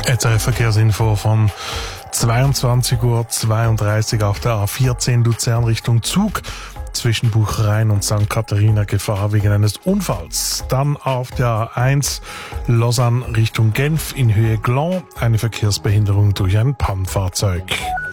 Jetzt eine Verkehrsinfo von 22:32 Uhr auf der A14 Luzern Richtung Zug. Zwischen Buchrein und St. Katharina Gefahr wegen eines Unfalls. Dann auf der A1 Lausanne Richtung Genf in Höhe Gland eine Verkehrsbehinderung durch ein Pannenfahrzeug.